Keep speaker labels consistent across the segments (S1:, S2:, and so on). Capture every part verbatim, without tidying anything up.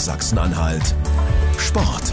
S1: Sachsen-Anhalt Sport.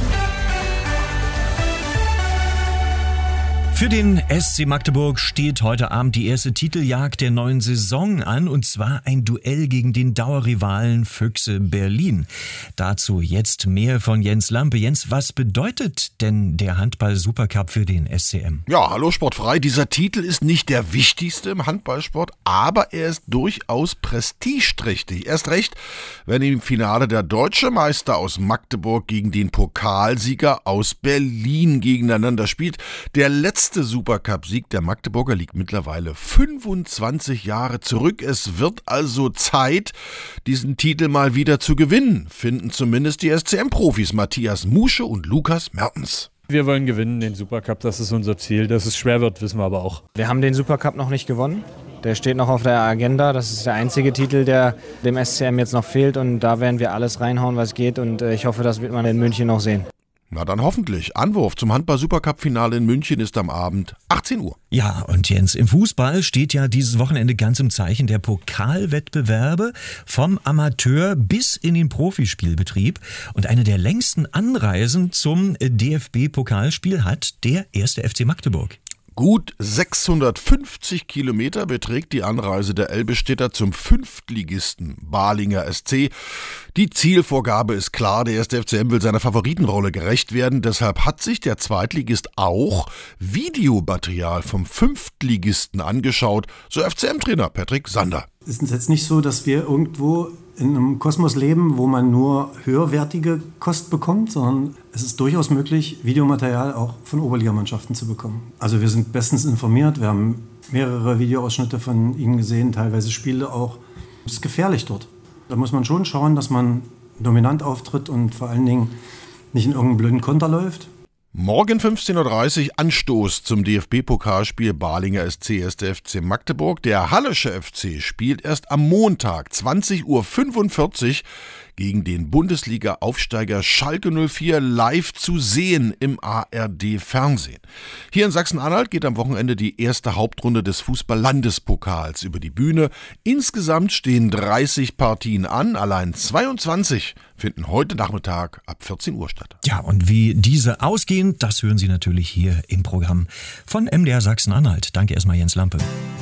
S2: Für den S C Magdeburg steht heute Abend die erste Titeljagd der neuen Saison an, und zwar ein Duell gegen den Dauerrivalen Füchse Berlin. Dazu jetzt mehr von Jens Lampe. Jens, was bedeutet denn der Handball-Supercup für den S C M?
S3: Ja, hallo Sportfrei. Dieser Titel ist nicht der wichtigste im Handballsport, aber er ist durchaus prestigeträchtig. Erst recht, wenn im Finale der deutsche Meister aus Magdeburg gegen den Pokalsieger aus Berlin gegeneinander spielt. Der letzte Der Supercup-Sieg der Magdeburger liegt mittlerweile fünfundzwanzig Jahre zurück. Es wird also Zeit, diesen Titel mal wieder zu gewinnen, finden zumindest die S C M-Profis Matthias Musche und Lukas Mertens.
S4: Wir wollen gewinnen, den Supercup, das ist unser Ziel. Dass es schwer wird, wissen wir aber auch.
S5: Wir haben den Supercup noch nicht gewonnen. Der steht noch auf der Agenda. Das ist der einzige Titel, der dem S C M jetzt noch fehlt. Und da werden wir alles reinhauen, was geht. Und ich hoffe, das wird man in München noch sehen.
S3: Na dann hoffentlich. Anwurf zum Handball-Supercup-Finale in München ist am Abend achtzehn Uhr.
S2: Ja, und Jens, im Fußball steht ja dieses Wochenende ganz im Zeichen der Pokalwettbewerbe vom Amateur bis in den Profispielbetrieb. Und eine der längsten Anreisen zum D F B-Pokalspiel hat der erste F C Magdeburg.
S3: Gut sechshundertfünfzig Kilometer beträgt die Anreise der Elbestädter zum Fünftligisten Balinger S C. Die Zielvorgabe ist klar, der erste F C M will seiner Favoritenrolle gerecht werden. Deshalb hat sich der Zweitligist auch Videomaterial vom Fünftligisten angeschaut, so F C M-Trainer Patrick Sander.
S6: Es ist jetzt nicht so, dass wir irgendwo in einem Kosmos leben, wo man nur höherwertige Kost bekommt, sondern es ist durchaus möglich, Videomaterial auch von Oberligamannschaften zu bekommen. Also wir sind bestens informiert, wir haben mehrere Videoausschnitte von ihnen gesehen, teilweise Spiele auch. Es ist gefährlich dort. Da muss man schon schauen, dass man dominant auftritt und vor allen Dingen nicht in irgendeinen blöden Konter läuft.
S3: Morgen fünfzehn Uhr dreißig Anstoß zum D F B-Pokalspiel Balinger S C erster F C Magdeburg. Der Hallische F C spielt erst am Montag zwanzig Uhr fünfundvierzig gegen den Bundesliga-Aufsteiger Schalke null vier, live zu sehen im A R D-Fernsehen. Hier in Sachsen-Anhalt geht am Wochenende die erste Hauptrunde des Fußball-Landespokals über die Bühne. Insgesamt stehen dreißig Partien an, allein zweiundzwanzig finden heute Nachmittag ab vierzehn Uhr statt.
S2: Ja, und wie diese ausgehen, das hören Sie natürlich hier im Programm von M D R Sachsen-Anhalt. Danke erstmal, Jens Lampe.